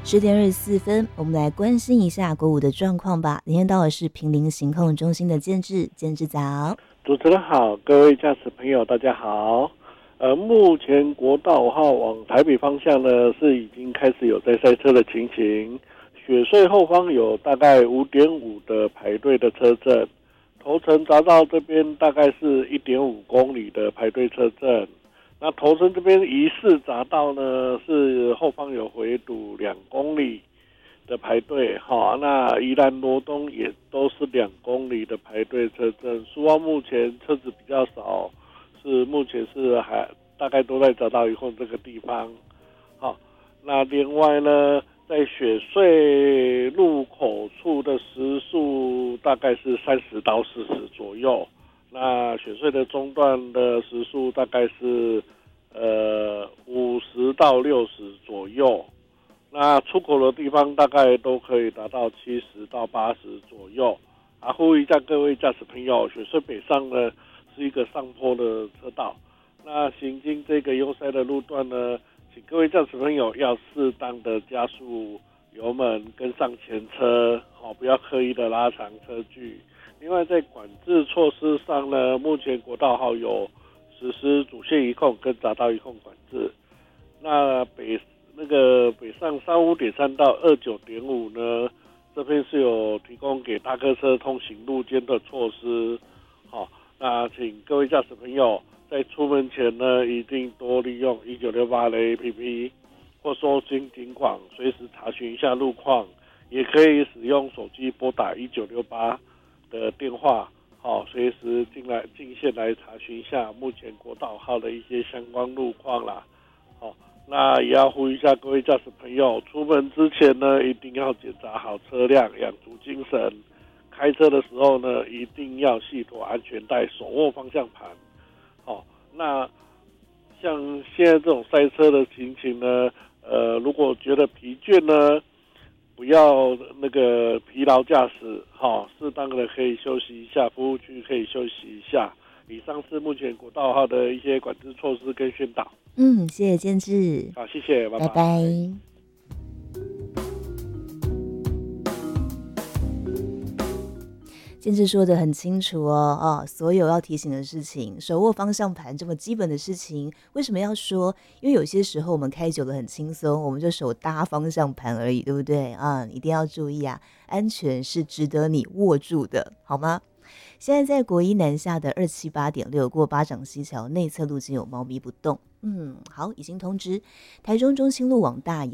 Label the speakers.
Speaker 1: 10点24分，我们来关心一下国五的状况吧。今天到的是坪林行控中心的监制早。
Speaker 2: 主持人好，各位驾驶朋友大家好。目前国道5号往台北方向呢，是已经开始有在塞车的情形。雪隧后方有大概5.5的排队的车阵，头城匝道这边大概是1.5公里的排队车阵。那头城这边宜市匝道呢，是后方有回堵2公里的排队，好，那宜兰罗东也都是2公里的排队车阵。苏澳目前车子比较少，目前是还大概都在匝道一控这个地方。好，那另外呢，在雪隧路口处的时速大概是30到40左右。那雪隧的中段的时速大概是50到60左右。那出口的地方大概都可以达到70到80左右。呼吁一下各位驾驶朋友，雪隧北上呢是一个上坡的车道。那行经这个拥塞的路段呢，请各位驾驶朋友要适当的加速油门，跟上前车，不要刻意的拉长车距。另外在管制措施上呢，目前国道号有实施主线一控跟匝道一控管制。那北上35.3到29.5呢，这边是有提供给大客车通行路肩的措施。好，那请各位驾驶朋友在出门前呢，一定多利用1968的 APP 或收听警广，随时查询一下路况，也可以使用手机拨打1968的电话，随时进线来查询一下目前国道号的一些相关路况啦。那也要呼吁一下各位驾驶朋友，出门之前呢，一定要检查好车辆，养足精神。开车的时候呢，一定要系妥安全带，手握方向盘。那像现在这种塞车的情形呢，如果觉得疲倦呢，不要疲劳驾驶，适当的可以休息一下，服务区可以休息一下。以上是目前国道号的一些管制措施跟宣导。
Speaker 1: 谢谢监制。
Speaker 2: 好，谢谢，拜
Speaker 1: 拜。监制说得很清楚哦，所有要提醒的事情，手握方向盘这么基本的事情，为什么要说？因为有些时候我们开久了很轻松，我们就手搭方向盘而已，对不对啊？一定要注意啊，安全是值得你握住的，好吗？现在在国一南下的278.6过巴掌溪桥内侧路径有猫咪不动。好，已经通知台中中清路往大雅